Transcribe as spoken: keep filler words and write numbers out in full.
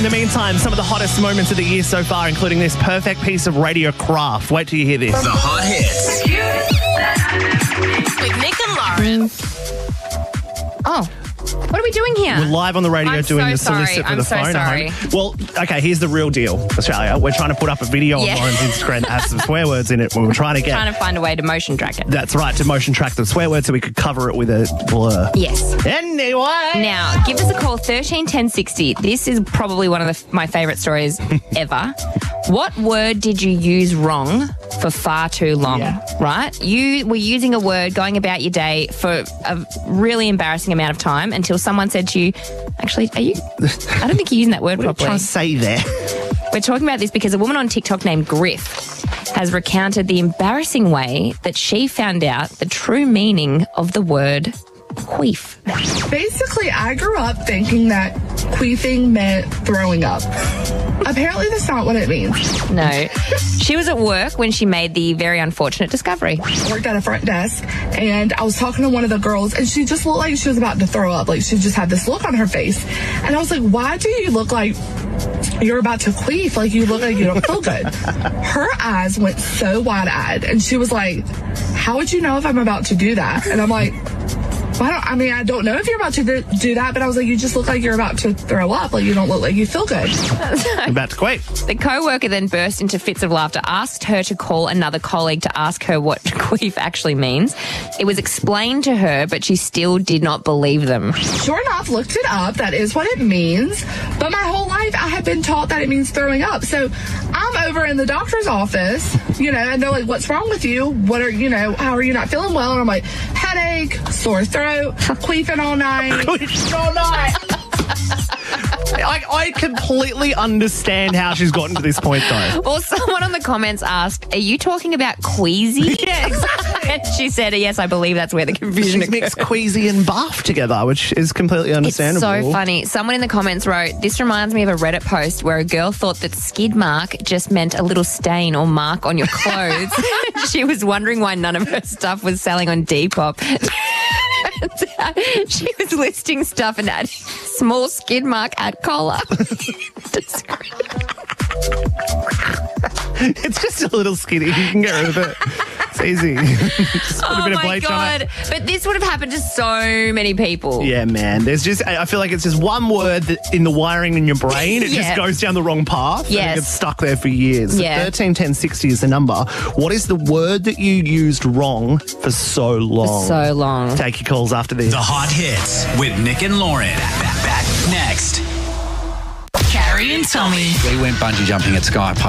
In the meantime, some of the hottest moments of the year so far, including this perfect piece of radio craft. Wait till you hear this. The hot hits. With Nick and Lauren. Oh. What are we doing here? We're live on the radio I'm doing so the sorry. solicit for I'm the so phone. sorry. at home. Well, okay, here's the real deal, Australia. We're trying to put up a video Yeah. on Lauren's Instagram that has some swear words in it when we're trying to get... Trying to find a way to motion track it. That's right, to motion track the swear word so we could cover it with a blur. Yes. Anyway. Now, give us a call, thirteen ten sixty. This is probably one of the, my favourite stories ever. What word did you use wrong for far too long, Yeah. right? You were using a word going about your day for a really embarrassing amount of time until someone said to you, actually, are you... I don't think you're using that word What are you properly. trying to say there? We're talking about this because a woman on TikTok named Griff has recounted the embarrassing way that she found out the true meaning of the word queef. Basically, I grew up thinking that queefing meant throwing up. Apparently, that's not what it means. No. She was at work when she made the very unfortunate discovery. I worked at a front desk, and I was talking to one of the girls, and she just looked like she was about to throw up. Like, she just had this look on her face. And I was like, why do you look like you're about to queef? Like, you look like you don't feel good. Her eyes went so wide-eyed, and she was like, how would you know if I'm about to do that? And I'm like... I, don't, I mean, I don't know if you're about to do, do that, but I was like, you just look like you're about to throw up. Like, you don't look like you feel good. I'm about to queef. The co-worker then burst into fits of laughter, asked her to call another colleague to ask her what queef actually means. It was explained to her, but she still did not believe them. Sure enough, looked it up. That is what it means. But my whole life, I had been taught that it means throwing up. So I'm over in the doctor's office, you know, and they're like, what's wrong with you? What are, you know, how are you not feeling well? And I'm like, headache, sore throat, queefing all night. Queefing all night. I, I completely understand how she's gotten to this point, though. Well, someone on the comments asked, are you talking about queasy? Yeah, exactly. And she said, yes, I believe that's where the confusion She's mixed occurred. queasy and buff together, which is completely It's understandable. so funny. Someone in the comments wrote, this reminds me of a Reddit post where a girl thought that skid mark just meant a little stain or mark on your clothes. She was wondering why none of her stuff was selling on Depop. She was listing stuff and adding small skid mark at collar. It's just a little skinny. You can get rid of it. It's easy. Just put a Oh bit of my bleach on God. it. But this would have happened to so many people. Yeah, man. There's just, I I feel like it's just one word that in the wiring in your brain, it Yeah. just goes down the wrong path. And Yes. it gets stuck there for years. So Yeah. thirteen ten sixty is the number. What is the word that you used wrong for so long? So long. Take your calls after this. The hot hits with Nick and Lauren. Back, back next. Carrie and Tommy. We went bungee jumping at Sky Park.